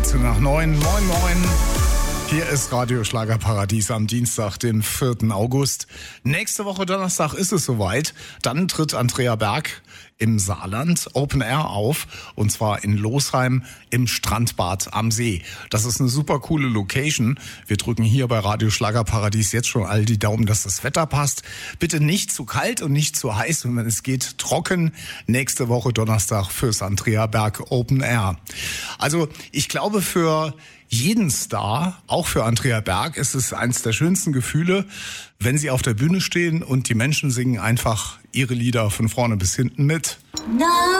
13 nach 9. Moin, moin. Hier ist Radio Schlagerparadies am Dienstag, den 4. August. Nächste Woche Donnerstag ist es soweit. Dann tritt Andrea Berg im Saarland Open Air auf. Und zwar in Losheim im Strandbad am See. Das ist eine super coole Location. Wir drücken hier bei Radio Schlagerparadies jetzt schon all die Daumen, dass das Wetter passt. Bitte nicht zu kalt und nicht zu heiß. Und wenn es geht, trocken. Nächste Woche Donnerstag fürs Andrea Berg Open Air. Also ich glaube, für jeden Star, auch für Andrea Berg, ist es eines der schönsten Gefühle, wenn sie auf der Bühne stehen und die Menschen singen einfach ihre Lieder von vorne bis hinten mit.